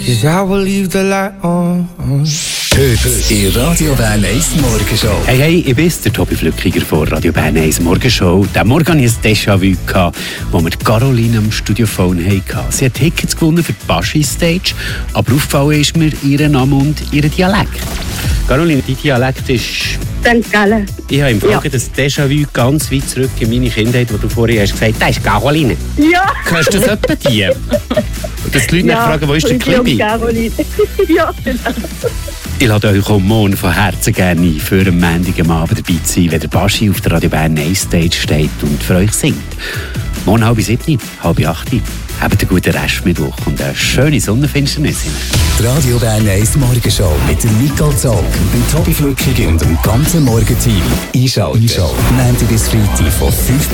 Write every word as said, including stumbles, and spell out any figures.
'cause I will leave the light on. Heute in Radio Bern eins Morgenshow. Hey, hey, ich bin der Tobi Flückiger von Radio Bern eins Morgenshow. Diesen Morgen hatte ich ein Déjà-vu, wo wir Caroline am Studiophone hatten. Sie hat Tickets gewonnen für die Baschi-Stage, aber aufgefallen ist mir ihr Name und ihr Dialekt. Caroline, dein Dialekt ist... Sankt Gallen. Ich habe im Frage Ja. das Déjà-vu ganz weit zurück in meine Kindheit, wo du vorhin hast gesagt, das ist Caroline. Ja. Hörst du das etwa die? Und dass die Leute Ja, ja, fragen, wo ist der und die um Klibi? Caroline. Ja, genau. Ich lade euch auch morgen von Herzen gerne ein, für am Montag am Abend dabei zu sein, wenn der Baschi auf der Radio Bern eins Stage steht und für euch singt. Morgen halb sieben, halb acht. Habt einen guten Restmittwoch und eine schöne Sonnenfinsternis. Die Radio Bern eins Morgenshow mit dem Nicole Zog, dem Tobi Flückiger und dem ganzen Morgenteam. Einschalten. Einschalten. Montag bis Freitag von fünf